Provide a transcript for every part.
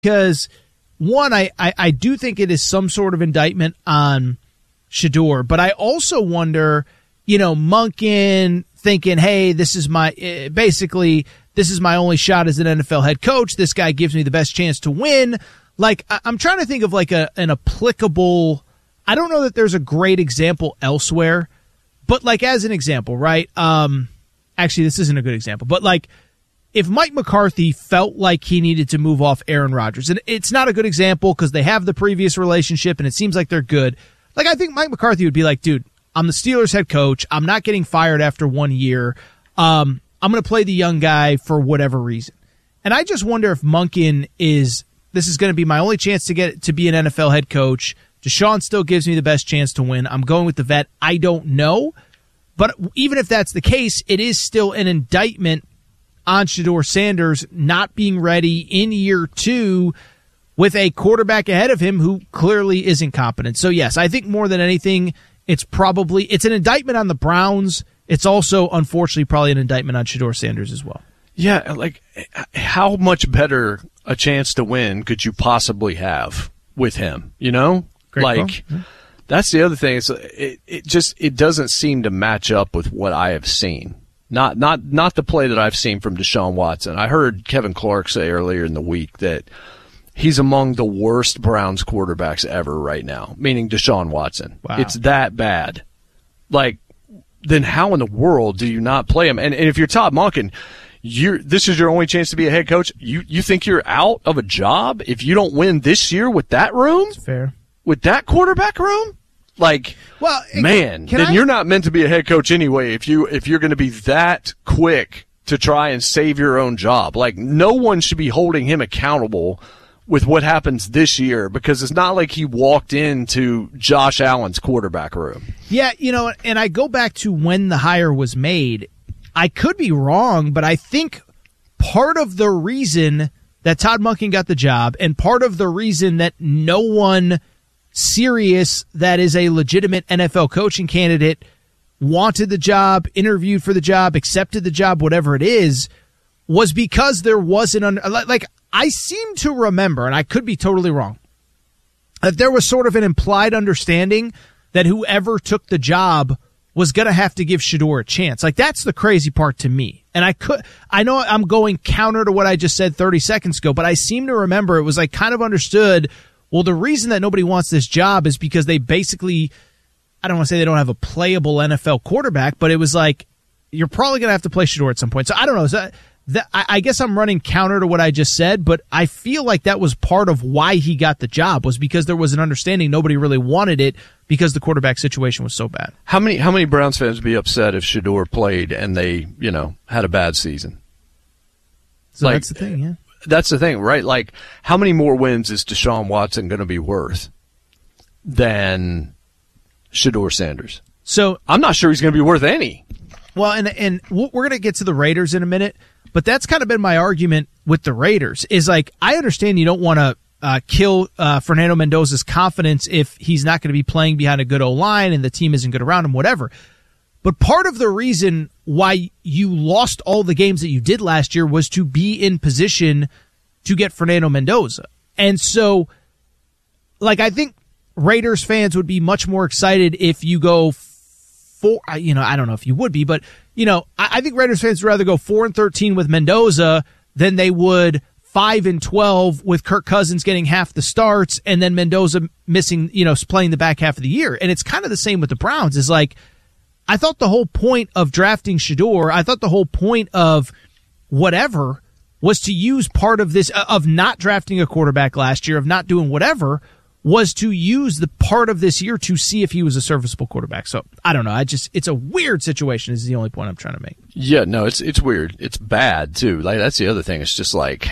because one, I do think it is some sort of indictment on Shedeur, but I also wonder, Monken thinking, hey, this is my only shot as an NFL head coach. This guy gives me the best chance to win. Like, I'm trying to think of like an applicable, I don't know that there's a great example elsewhere, but like as an example, right? Actually, this isn't a good example, but like if Mike McCarthy felt like he needed to move off Aaron Rodgers, and it's not a good example because they have the previous relationship and it seems like they're good. Like, I think Mike McCarthy would be like, dude, I'm the Steelers head coach. I'm not getting fired after 1 year. I'm going to play the young guy for whatever reason. And I just wonder if Monken this is going to be my only chance to get to be an NFL head coach. Deshaun still gives me the best chance to win. I'm going with the vet. I don't know. But even if that's the case, it is still an indictment on Shedeur Sanders not being ready in year 2 with a quarterback ahead of him who clearly isn't competent. So yes, I think more than anything, it's an indictment on the Browns. It's also, unfortunately, probably an indictment on Shedeur Sanders as well. Yeah, like how much better a chance to win could you possibly have with him? Great like call. That's the other thing. It doesn't seem to match up with what I have seen. Not the play that I've seen from Deshaun Watson. I heard Kevin Clark say earlier in the week that he's among the worst Browns quarterbacks ever right now, meaning Deshaun Watson. Wow. It's that bad. Like, then how in the world do you not play him? And if you're Todd Monken, this is your only chance to be a head coach. You think you're out of a job if you don't win this year with that room? That's fair. With that quarterback room? Like, well, man, you're not meant to be a head coach anyway if you're going to be that quick to try and save your own job. Like, no one should be holding him accountable with what happens this year because it's not like he walked into Josh Allen's quarterback room. Yeah, and I go back to when the hire was made. I could be wrong, but I think part of the reason that Todd Monken got the job and part of the reason that no one serious that is a legitimate NFL coaching candidate wanted the job, interviewed for the job, accepted the job, whatever it is, was because there wasn't I seem to remember, and I could be totally wrong, that there was sort of an implied understanding that whoever took the job was going to have to give Shedeur a chance. Like, that's the crazy part to me. And I know I'm going counter to what I just said 30 seconds ago, but I seem to remember it was like kind of understood, well, the reason that nobody wants this job is because they basically, I don't want to say they don't have a playable NFL quarterback, but it was like, you're probably going to have to play Shedeur at some point. So I don't know. I guess I'm running counter to what I just said, but I feel like that was part of why he got the job, was because there was an understanding nobody really wanted it because the quarterback situation was so bad. How many Browns fans would be upset if Shedeur played and they, had a bad season? So that's the thing, yeah. That's the thing, right? Like, how many more wins is Deshaun Watson going to be worth than Shedeur Sanders? So I'm not sure he's going to be worth any. Well, and we're going to get to the Raiders in a minute, but that's kind of been my argument with the Raiders is like, I understand you don't want to kill Fernando Mendoza's confidence if he's not going to be playing behind a good O-line and the team isn't good around him, whatever. But part of the reason why you lost all the games that you did last year was to be in position to get Fernando Mendoza. And so, like, I think Raiders fans would be much more excited if you go I don't know if you would be, but, I think Raiders fans would rather go 4-13 with Mendoza than they would 5-12 with Kirk Cousins getting half the starts and then Mendoza missing, playing the back half of the year. And it's kind of the same with the Browns. Is like, I thought the whole point of drafting Shedeur, I thought the whole point of whatever was to use part of this, of not drafting a quarterback last year, of not doing whatever, was to use the part of this year to see if he was a serviceable quarterback. So, I don't know. It's a weird situation is the only point I'm trying to make. Yeah, no, it's weird. It's bad, too. Like, that's the other thing. It's just like,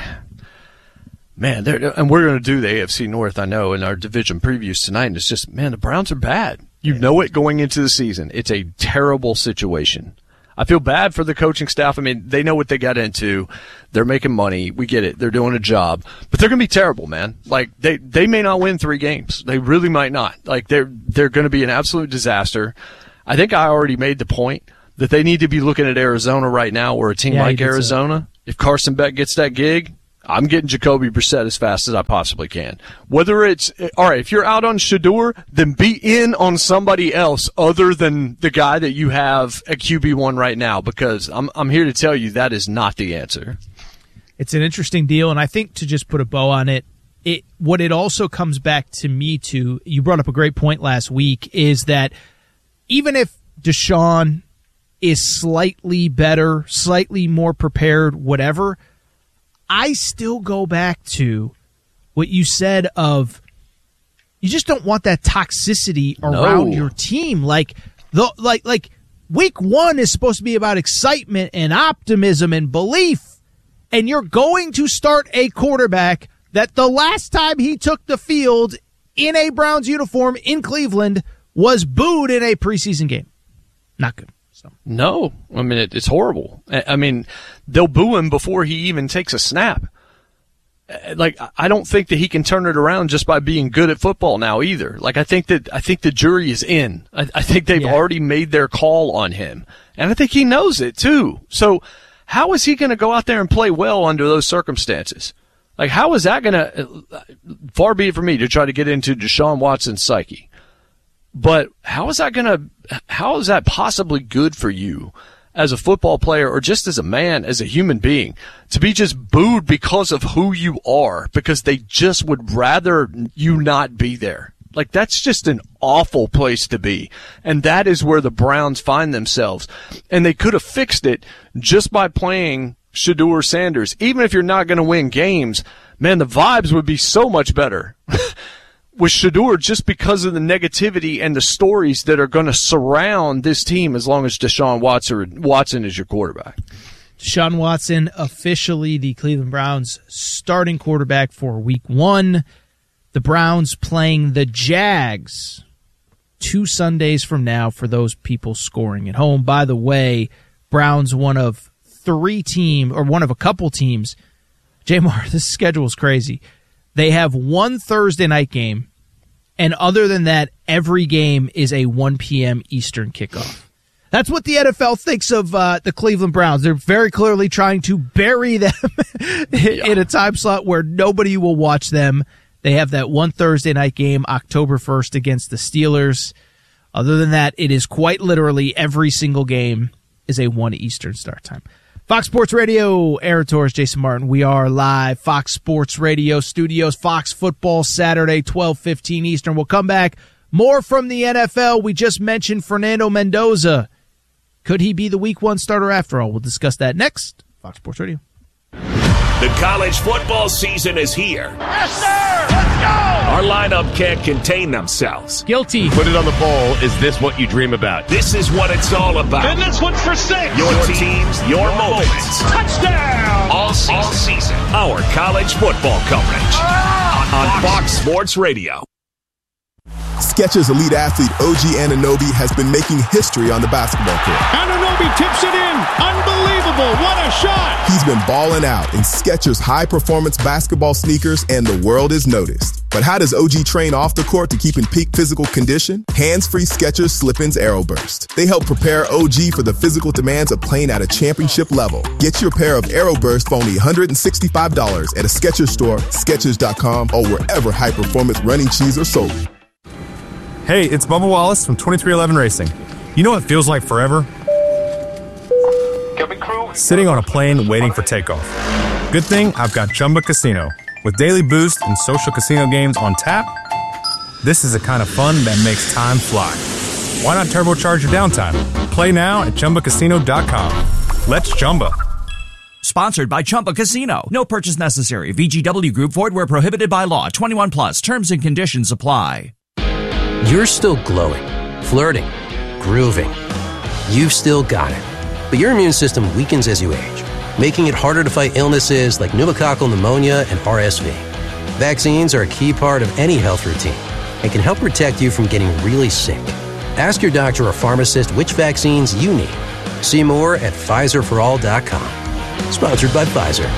man, and we're going to do the AFC North, I know, in our division previews tonight, and it's just, man, the Browns are bad. You know it going into the season. It's a terrible situation. I feel bad for the coaching staff. I mean, they know what they got into. They're making money. We get it. They're doing a job. But they're going to be terrible, man. Like, they may not win 3 games. They really might not. Like, they're going to be an absolute disaster. I think I already made the point that they need to be looking at Arizona right now, or a team like Arizona. If Carson Beck gets that gig, I'm getting Jacoby Brissett as fast as I possibly can. Whether it's, all right, if you're out on Shedeur, then be in on somebody else other than the guy that you have at QB1 right now, because I'm here to tell you that is not the answer. It's an interesting deal, and I think to just put a bow on it, what it also comes back to me to, you brought up a great point last week, is that even if Deshaun is slightly better, slightly more prepared, whatever, I still go back to what you said of you just don't want that toxicity around your team. Like week 1 is supposed to be about excitement and optimism and belief, and you're going to start a quarterback that the last time he took the field in a Browns uniform in Cleveland was booed in a preseason game. Not good. So. No, I mean, it's horrible. I mean, they'll boo him before he even takes a snap. Like, I don't think that he can turn it around just by being good at football now either. Like, I think the jury is in. I think they've already made their call on him. And I think he knows it too. So how is he going to go out there and play well under those circumstances? Like, how is that going to, far be it from me to try to get into Deshaun Watson's psyche. But how is that possibly good for you as a football player or just as a man, as a human being, to be just booed because of who you are, because they just would rather you not be there? Like, that's just an awful place to be. And that is where the Browns find themselves. And they could have fixed it just by playing Shedeur Sanders. Even if you're not going to win games, man, the vibes would be so much better with Shedeur, just because of the negativity and the stories that are going to surround this team as long as Deshaun Watson is your quarterback. Deshaun Watson, officially the Cleveland Browns starting quarterback for week 1. The Browns playing the Jags 2 Sundays from now for those people scoring at home. By the way, Browns one of a couple teams. Jamar, this schedule is crazy. They have one Thursday night game, and other than that, every game is a 1 p.m. Eastern kickoff. That's what the NFL thinks of the Cleveland Browns. They're very clearly trying to bury them in a time slot where nobody will watch them. They have that one Thursday night game, October 1st, against the Steelers. Other than that, it is quite literally every single game is a 1 Eastern start time. Fox Sports Radio, Aaron Torres, Jason Martin. We are live, Fox Sports Radio Studios, Fox Football Saturday, 12:15 Eastern. We'll come back. More from the NFL. We just mentioned Fernando Mendoza. Could he be the week 1 starter after all? We'll discuss that next. Fox Sports Radio. The college football season is here. Yes, sir! Let's go! Our lineup can't contain themselves. Guilty. Put it on the poll. Is this what you dream about? This is what it's all about. And this one's for 6. Your teams, your moments. Touchdown! All season. Our college football coverage on Fox Sports Radio. Skechers elite athlete OG Anunoby has been making history on the basketball court. Anunoby tips it in. Unbelievable. What a shot. He's been balling out in Skechers high-performance basketball sneakers, and the world is noticed. But how does OG train off the court to keep in peak physical condition? Hands-free Skechers Slip-ins Aeroburst. They help prepare OG for the physical demands of playing at a championship level. Get your pair of Aeroburst for only $165 at a Skechers store, Skechers.com, or wherever high-performance running shoes are sold. Hey, it's Bubba Wallace from 2311 Racing. You know what feels like forever? Sitting on a plane waiting for takeoff. Good thing I've got Chumba Casino. With daily boost and social casino games on tap, this is the kind of fun that makes time fly. Why not turbocharge your downtime? Play now at ChumbaCasino.com. Let's Chumba. Sponsored by Chumba Casino. No purchase necessary. VGW Group. Void where prohibited by law. 21 plus. Terms and conditions apply. You're still glowing, flirting, grooving. You've still got it. But your immune system weakens as you age, making it harder to fight illnesses like pneumococcal pneumonia and RSV. Vaccines are a key part of any health routine and can help protect you from getting really sick. Ask your doctor or pharmacist which vaccines you need. See more at PfizerForAll.com. Sponsored by Pfizer.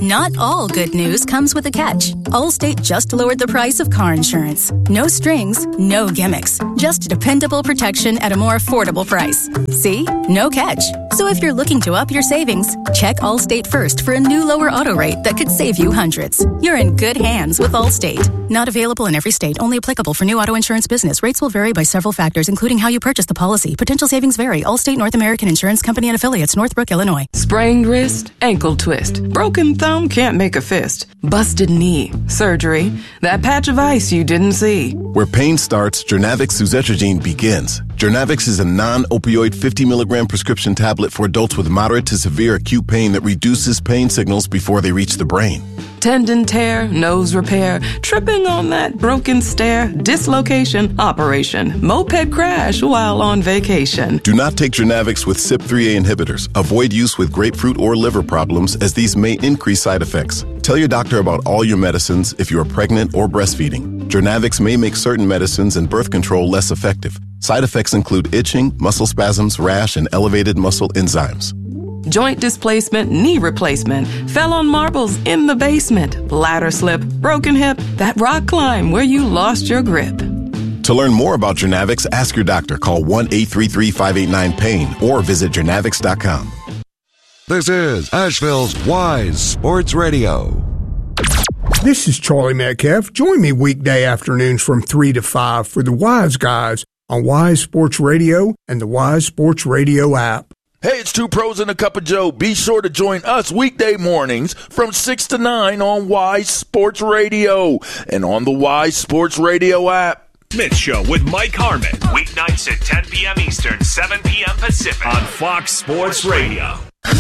Not all good news comes with a catch. Allstate just lowered the price of car insurance. No strings, no gimmicks. Just dependable protection at a more affordable price. See? No catch. So if you're looking to up your savings, check Allstate first for a new lower auto rate that could save you hundreds. You're in good hands with Allstate. Not available in every state. Only applicable for new auto insurance business. Rates will vary by several factors, including how you purchase the policy. Potential savings vary. Allstate North American Insurance Company and affiliates, Northbrook, Illinois. Sprained wrist, ankle twist. Broken thumb, can't make a fist. Busted knee, surgery. That patch of ice you didn't see. Where pain starts, Jernavix suzetrigine begins. Jernavix is a non-opioid 50-milligram prescription tablet for adults with moderate to severe acute pain that reduces pain signals before they reach the brain. Tendon tear, nose repair, tripping on that broken stair, dislocation, operation, moped crash while on vacation. Do not take Jernavix with CYP3A inhibitors. Avoid use with grapefruit or liver problems, as these may increase side effects. Tell your doctor about all your medicines if you are pregnant or breastfeeding. Jernavix may make certain medicines and birth control less effective. Side effects include itching, muscle spasms, rash, and elevated muscle enzymes. Joint displacement, knee replacement, fell on marbles in the basement, ladder slip, broken hip, that rock climb where you lost your grip. To learn more about Jernavix, ask your doctor. Call 1-833-589-PAIN or visit Jernavix.com. This is Asheville's Wise Sports Radio. This is Charlie Metcalf. Join me weekday afternoons from 3 to 5 for the Wise Guys on Wise Sports Radio and the Wise Sports Radio app. Hey, it's Two Pros and a Cup of Joe. Be sure to join us weekday mornings from 6 to 9 on Wise Sports Radio and on the Wise Sports Radio app. Smith Show with Mike Harmon. Weeknights at 10 p.m. Eastern, 7 p.m. Pacific on Fox Sports Radio.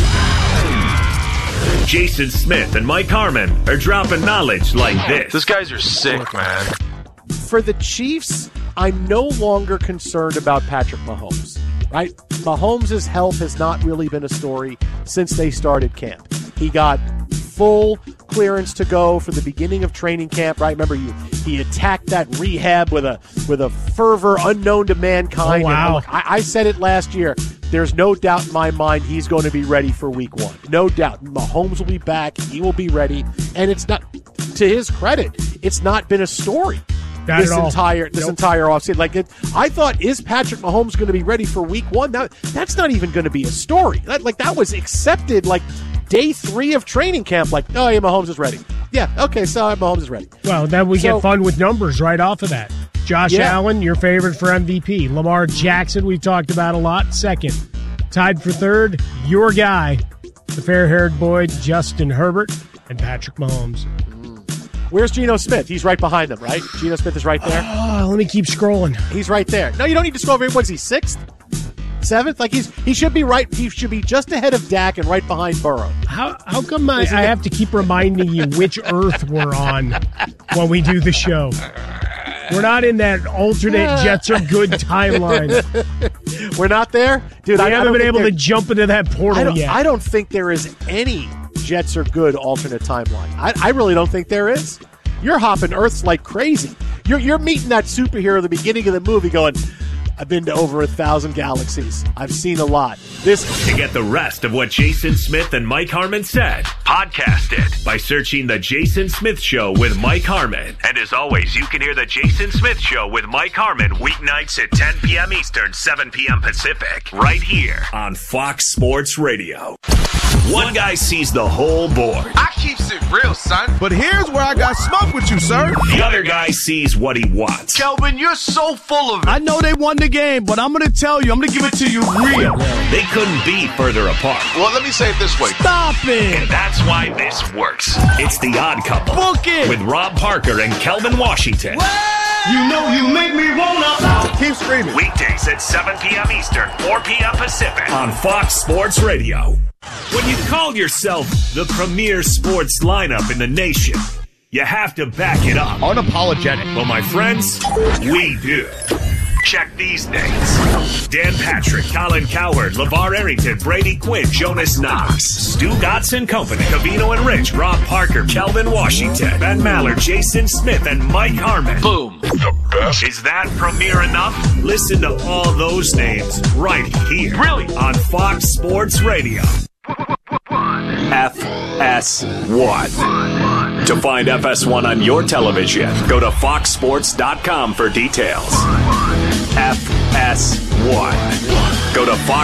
Jason Smith and Mike Harmon are dropping knowledge like this. These guys are sick, man. For the Chiefs, I'm no longer concerned about Patrick Mahomes. Right? Mahomes' health has not really been a story since they started camp. He got full clearance to go for the beginning of training camp, right? Remember, he attacked that rehab with a fervor unknown to mankind. Oh, wow. And look, I said it last year. There's no doubt in my mind he's going to be ready for week 1. No doubt. Mahomes will be back. He will be ready. And it's not, to his credit, it's not been a story. This entire offseason. I thought, is Patrick Mahomes going to be ready for week 1? Now, that's not even going to be a story. That was accepted day 3 of training camp. Oh, yeah, Mahomes is ready. Yeah, okay, so Mahomes is ready. Well, then we get fun with numbers right off of that. Josh Allen, your favorite for MVP. Lamar Jackson, we've talked about a lot, second. Tied for third, your guy, the fair-haired boy, Justin Herbert, and Patrick Mahomes. Where's Geno Smith? He's right behind them, right? Geno Smith is right there. Oh, let me keep scrolling. He's right there. No, you don't need to scroll. What is he, 6th? 7th? He should be right. He should be just ahead of Dak and right behind Burrow. How come I have to keep reminding you which Earth we're on when we do the show? We're not in that alternate Jets are good timeline. We're not there? Dude, I haven't been able to jump into that portal yet. I don't think there is any Jets are good alternate timeline. I really don't think there is. You're hopping Earths like crazy. You're meeting that superhero at the beginning of the movie going, I've been to over 1,000 galaxies. I've seen a lot. To get the rest of what Jason Smith and Mike Harmon said, podcast it by searching The Jason Smith Show with Mike Harmon. And as always, you can hear The Jason Smith Show with Mike Harmon weeknights at 10 p.m. Eastern, 7 p.m. Pacific, right here on Fox Sports Radio. One guy sees the whole board. I keeps it real, son. But here's where I got smoke with you, sir. The other guy sees what he wants. Kelvin, you're so full of it. I know they won the game, but I'm going to tell you, I'm going to give it to you real. They couldn't be further apart. Well, let me say it this way. Stop it. And that's why this works. It's The Odd Couple. Book it. With Rob Parker and Kelvin Washington. You know you make me wanna. Keep screaming. Weekdays at 7 p.m. Eastern, 4 p.m. Pacific on Fox Sports Radio. When you call yourself the premier sports lineup in the nation, you have to back it up. Unapologetic. Well, my friends, we do. Check these names. Dan Patrick, Colin Cowherd, LeVar Arrington, Brady Quinn, Jonas Knox, Stu Gotts and Company, Covino and Rich, Rob Parker, Kelvin Washington, Ben Maller, Jason Smith, and Mike Harmon. Boom. The best. Is that premier enough? Listen to all those names right here. Really? On Fox Sports Radio. FS1. To find FS1 on your television, go to foxsports.com for details. FS1. Go to Fox